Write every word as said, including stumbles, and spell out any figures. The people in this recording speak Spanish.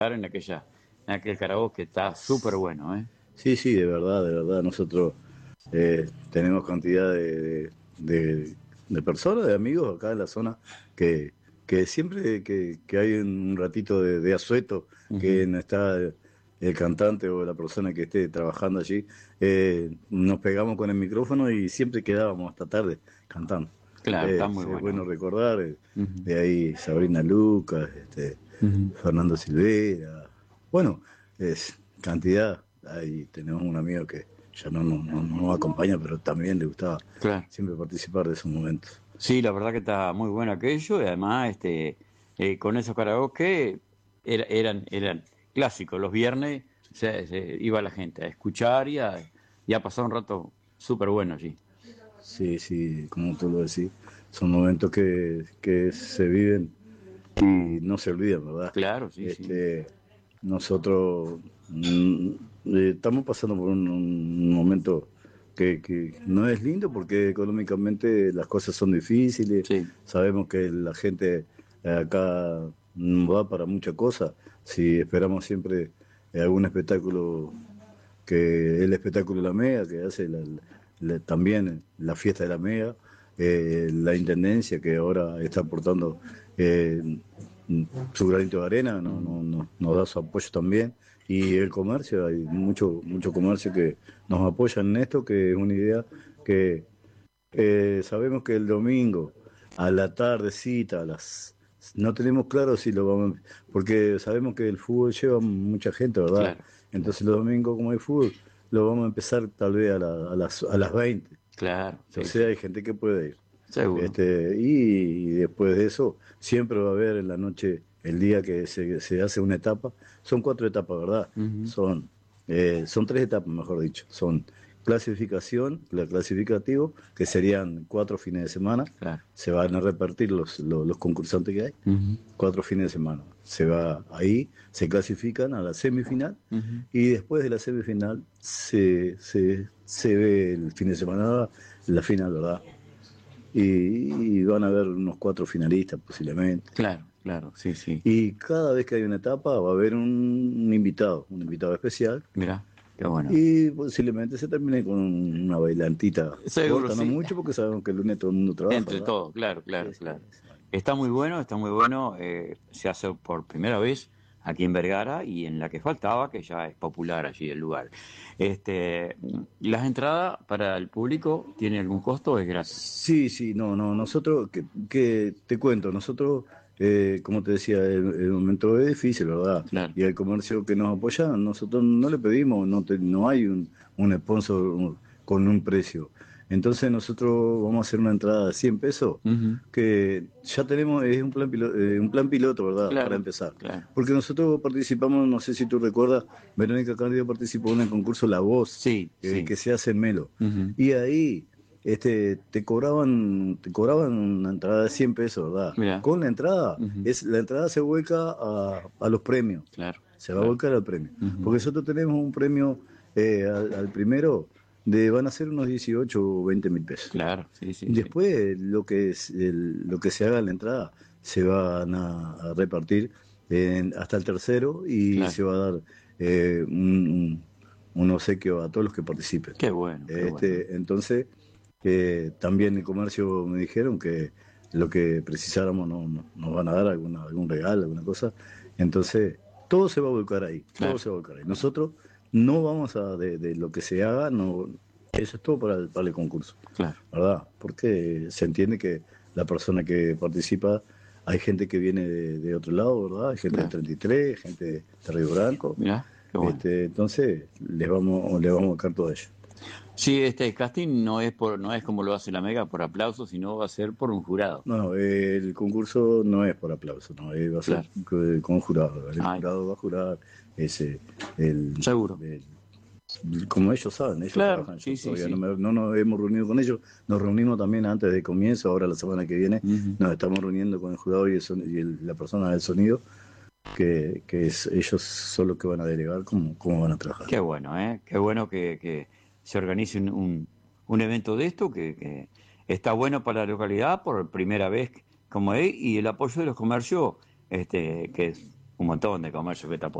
en aquella, en aquel karaoke, está súper bueno, ¿eh? Sí, sí, de verdad, de verdad. Nosotros eh, tenemos cantidad de, de, de- de personas, de amigos acá en la zona, que, que siempre que, que hay un ratito de, de asueto, Ujú. que no está el cantante o la persona que esté trabajando allí, eh, nos pegamos con el micrófono y siempre quedábamos hasta tarde cantando. Claro, está Eh, muy es bueno bueno. recordar, eh, Ujú, de ahí Sabrina Lucas, este, ujú. Fernando Silvera, bueno, es cantidad. Ahí tenemos un amigo que ya no, no, no, no nos acompaña, pero también le gustaba Claro. siempre participar de esos momentos. Sí, la verdad que está muy bueno aquello y además este eh, con esos karaoke era- eran eran clásicos. Los viernes se, se iba la gente a escuchar y a, y a pasar un rato súper bueno allí. Sí, sí, como tú lo decís, son momentos que, que se viven y no se olvidan, ¿verdad? Claro, sí, sí. Este, nosotros mm, eh, estamos pasando por un, un momento que, que no es lindo porque económicamente las cosas son difíciles, Sí, sabemos que la gente acá no va para muchas cosas, si esperamos siempre algún espectáculo, que el espectáculo de la Mega, que hace la- la- también la fiesta de la Mega, eh, la Intendencia que ahora está aportando eh, su granito de arena, no, ujú, no, no- nos da su apoyo también, y el comercio, hay mucho, mucho comercio que nos apoya en esto, que es una idea que eh, sabemos que el domingo a la tardecita, a las no tenemos claro si lo vamos, porque sabemos que el fútbol lleva mucha gente, ¿verdad? claro, claro, Entonces los domingos, como hay fútbol, lo vamos a empezar tal vez a, la- a las, a las veinte. claro, O sí, sea, sí, hay gente que puede ir. seguro. Este, y, después de eso, siempre va a haber en la noche, el día que se, se hace una etapa, son cuatro etapas, ¿verdad? Ujú, Son, eh, son tres etapas, mejor dicho. Son clasificación, la clasificativo, que serían cuatro fines de semana. claro. Se van a repartir los, los, los concursantes que hay, Ujú, cuatro fines de semana. Se va ahí, se clasifican a la semifinal ujú. y después de la semifinal se, se, se ve el fin de semana la final, ¿verdad? Y, y van a haber unos cuatro finalistas posiblemente. Claro, claro, sí, sí. Y cada vez que hay una etapa va a haber un, un invitado, un invitado especial, Mira, qué bueno. y posiblemente se termine con una bailantita Seguro, corta, no sí. mucho, porque sabemos que el lunes todo el mundo trabaja, Entre ¿verdad? todos, claro, Sí, claro, sí, claro. sí. Está muy bueno, está muy bueno. Eh, se hace por primera vez aquí en Vergara y en la que faltaba, que ya es popular allí el lugar. Este, ¿las entradas para el público tienen algún costo o es gratis? Sí, sí, no, no, nosotros, que, que te cuento, nosotros, eh, como te decía, el, el momento es difícil, ¿verdad? Claro. Y el comercio que nos apoya, nosotros no le pedimos, no, te- no hay un, un sponsor con un precio. Entonces nosotros vamos a hacer una entrada de cien pesos, Ujú. que ya tenemos, es un plan, pilo- eh, un plan piloto, ¿verdad? Para Claro, empezar. claro. Porque nosotros participamos, no sé si tú recuerdas, Verónica Cándido participó en el concurso La Voz, Sí, eh, sí. que se hace en Melo. Ujú. Y ahí este, te cobraban, te cobraban una entrada de cien pesos, ¿verdad? Mira. Con la entrada, Ujú. es, la entrada se vuelca a, a los premios, Claro, se va a claro. volcar al premio. Ujú. Porque nosotros tenemos un premio eh, al, al primero de, van a ser unos dieciocho o veinte mil pesos. Claro, sí, sí, sí. Después, lo que, es el- lo que se haga en la entrada, se van a, a repartir en- hasta el tercero y Claro. se va a dar eh, un, un- un obsequio a todos los que participen. Qué bueno, qué bueno. Este, entonces, eh, también el comercio me dijeron que lo que precisáramos no, no- nos van a dar alguna, algún regalo, alguna cosa. Entonces, todo se va a volcar ahí, todo Claro, se va a volcar ahí. Nosotros no vamos a, de, de lo que se haga, no, eso es todo para el, para el concurso, claro. ¿verdad? Porque se entiende que la persona que participa, hay gente que viene de, de otro lado, ¿verdad? Hay gente de Claro. treinta y tres, gente de Río Branco. Mira, qué bueno. Este, entonces, les vamos, les vamos a buscar todo a ellos. Sí, este casting no es por, no es como lo hace la Mega por aplauso, sino va a ser por un jurado. No, eh, el concurso no es por aplauso, no, eh, va a ser Claro. co- con jurado. El Ay, jurado va a jurar ese, el, seguro. el- como ellos saben, ellos Claro, trabajan. Yo sí, sí, todavía no, sí. me- no nos hemos reunido con ellos, nos reunimos también antes de comienzo, ahora la semana que viene Ujú. nos estamos reuniendo con el jurado y, el son- y el- la persona del sonido, que, que es, ellos son los que van a delegar cómo, cómo van a trabajar. Qué bueno, ¿eh? Qué bueno que, que se organice un, un, un evento de esto, que, que está bueno para la localidad por primera vez como es, y el apoyo de los comercios, este, que es un montón de comercio que está